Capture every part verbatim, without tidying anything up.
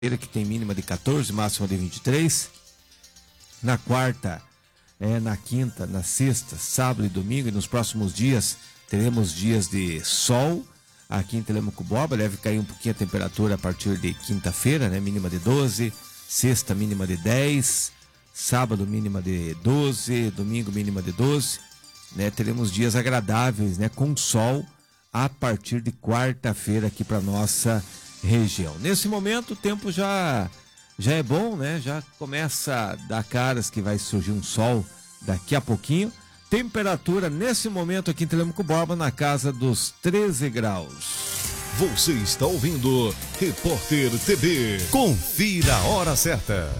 que tem mínima de quatorze, máxima de vinte e três. Na quarta, é, na quinta, na sexta, sábado e domingo, e nos próximos dias teremos dias de sol aqui em Telemaco-Borba. Deve cair um pouquinho a temperatura a partir de quinta-feira, né? Mínima de doze, sexta mínima de dez, sábado mínima de doze, domingo mínima de doze, né? Teremos dias agradáveis, né? Com sol a partir de quarta-feira aqui para nossa região. Nesse momento o tempo já já é bom, né? Já começa a dar caras que vai surgir um sol daqui a pouquinho. Temperatura nesse momento aqui em Telemaco-Borba na casa dos treze graus. Você está ouvindo Repórter T B. Confira a hora certa.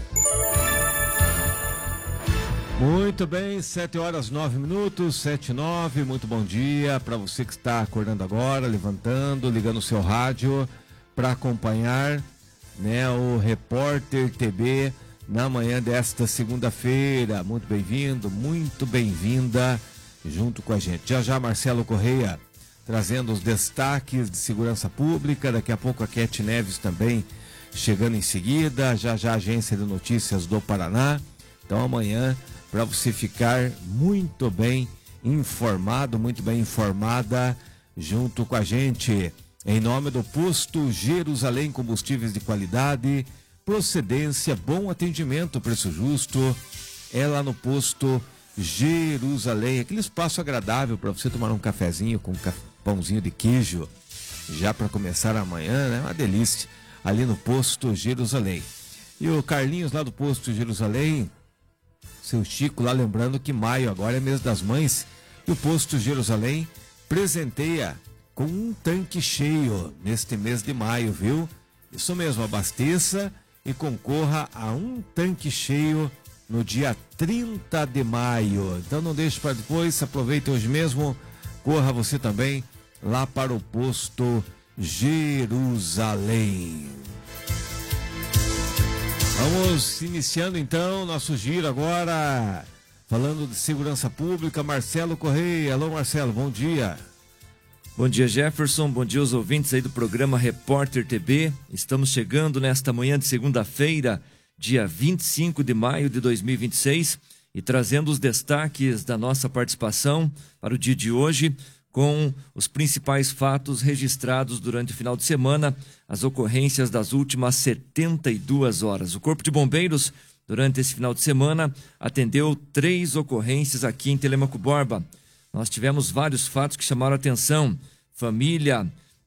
Muito bem, sete horas nove minutos, sete e nove. Muito bom dia para você que está acordando agora, levantando, ligando o seu rádio para acompanhar, né, o Repórter T B na manhã desta segunda-feira. Muito bem-vindo, muito bem-vinda junto com a gente. Já já Marcelo Correia trazendo os destaques de segurança pública. Daqui a pouco a Kete Neves também chegando em seguida. Já já a Agência de Notícias do Paraná. Então amanhã, para você ficar muito bem informado, muito bem informada junto com a gente. Em nome do Posto Jerusalém Combustíveis de Qualidade, procedência, bom atendimento, preço justo, é lá no Posto Jerusalém, aquele espaço agradável para você tomar um cafezinho com um pãozinho de queijo, já para começar amanhã, né? Uma delícia, ali no Posto Jerusalém. E o Carlinhos lá do Posto Jerusalém, seu Chico lá, lembrando que maio agora é mês das mães, e o Posto Jerusalém presenteia com um tanque cheio neste mês de maio, viu? Isso mesmo, abasteça e concorra a um tanque cheio no dia trinta de maio. Então não deixe para depois, aproveite hoje mesmo, corra você também lá para o Posto Jerusalém. Vamos iniciando então nosso giro agora, falando de segurança pública. Marcelo Correia. Alô Marcelo, bom dia. Bom dia, Jefferson, bom dia aos ouvintes aí do programa Repórter T B. Estamos chegando nesta manhã de segunda-feira, dia vinte e cinco de maio de dois mil e vinte e seis, e trazendo os destaques da nossa participação para o dia de hoje, com os principais fatos registrados durante o final de semana, as ocorrências das últimas setenta e duas horas. O Corpo de Bombeiros, durante esse final de semana, atendeu três ocorrências aqui em Telemaco-Borba. Nós tivemos vários fatos que chamaram a atenção. Família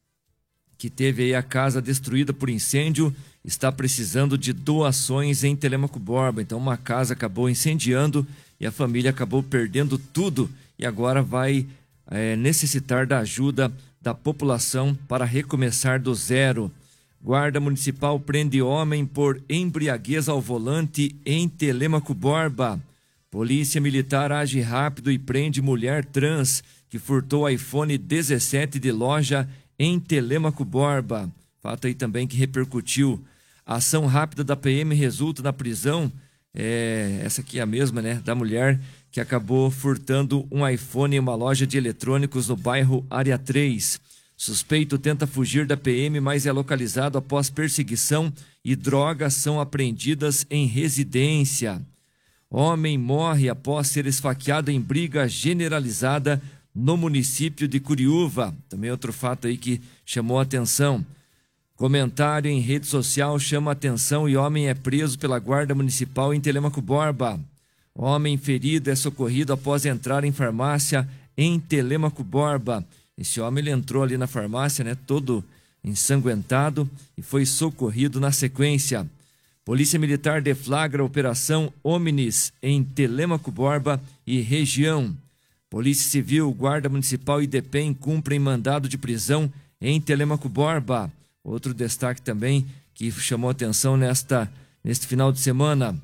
que teve aí a casa destruída por incêndio está precisando de doações em Telemaco-Borba. Então uma casa acabou incendiando e a família acabou perdendo tudo e agora vai é, necessitar da ajuda da população para recomeçar do zero. Guarda Municipal prende homem por embriaguez ao volante em Telemaco-Borba. Polícia Militar age rápido e prende mulher trans que furtou iPhone dezessete de loja em Telemaco-Borba. Fato aí também que repercutiu. A ação rápida da P M resulta na prisão, é, essa aqui é a mesma, né? Da mulher que acabou furtando um iPhone em uma loja de eletrônicos no bairro Área três. Suspeito tenta fugir da P M, mas é localizado após perseguição e drogas são apreendidas em residência. Homem morre após ser esfaqueado em briga generalizada no município de Curiúva. Também outro fato aí que chamou a atenção. Comentário em rede social chama a atenção e homem é preso pela Guarda Municipal em Telemaco-Borba. Homem ferido é socorrido após entrar em farmácia em Telemaco-Borba. Esse homem ele entrou ali na farmácia, né, todo ensanguentado e foi socorrido na sequência. Polícia Militar deflagra a Operação Omnis em Telemaco-Borba e região. Polícia Civil, Guarda Municipal e DEPEN cumprem mandado de prisão em Telemaco-Borba. Outro destaque também que chamou atenção nesta, neste final de semana.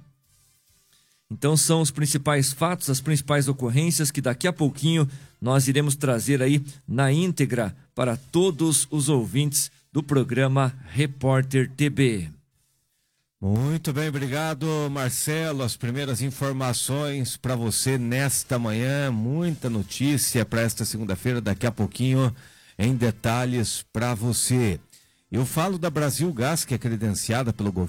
Então são os principais fatos, as principais ocorrências que daqui a pouquinho nós iremos trazer aí na íntegra para todos os ouvintes do programa Repórter T B. Muito bem, obrigado Marcelo. As primeiras informações para você nesta manhã, muita notícia para esta segunda-feira, daqui a pouquinho em detalhes para você. Eu falo da Brasil Gás, que é credenciada pelo governo.